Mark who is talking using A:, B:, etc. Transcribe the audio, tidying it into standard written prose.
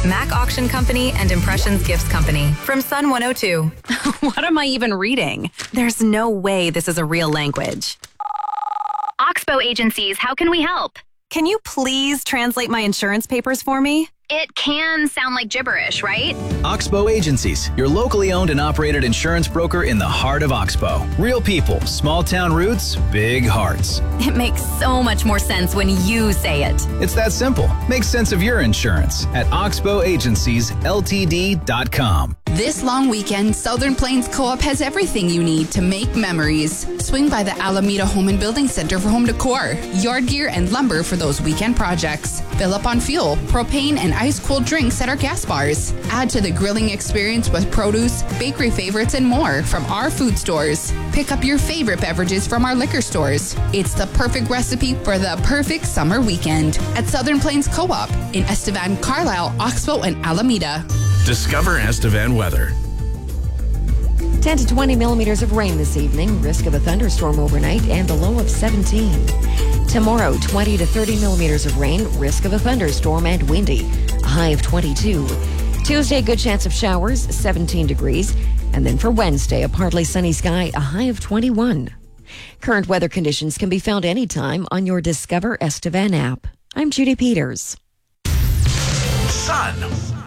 A: Mac Auction Company and Impressions Gifts Company from Sun 102.
B: What am I even reading? There's no way this is a real language.
C: Oxbow Agencies, how can we help?
B: Can you please translate my insurance papers for me?
C: It can sound like gibberish, right?
D: Oxbow Agencies, your locally owned and operated insurance broker in the heart of Oxbow. Real people, small town roots, big hearts.
B: It makes so much more sense when you say it.
D: It's that simple. Make sense of your insurance at oxbowagenciesltd.com.
E: This long weekend, Southern Plains Co-op has everything you need to make memories. Swing by the Alameda Home and Building Center for home decor, yard gear, and lumber for those weekend projects. Fill up on fuel, propane, and ice-cold drinks at our gas bars. Add to the grilling experience with produce, bakery favorites, and more from our food stores. Pick up your favorite beverages from our liquor stores. It's the perfect recipe for the perfect summer weekend at Southern Plains Co-op in Estevan, Carlisle, Oxbow, and Alameda.
F: Discover Estevan weather.
G: 10 to 20 millimeters of rain this evening, risk of a thunderstorm overnight, and a low of 17. Tomorrow, 20 to 30 millimeters of rain, risk of a thunderstorm, and windy, a high of 22. Tuesday, good chance of showers, 17 degrees. And then for Wednesday, a partly sunny sky, a high of 21. Current weather conditions can be found anytime on your Discover Estevan app. I'm Judy Peters.
F: Sun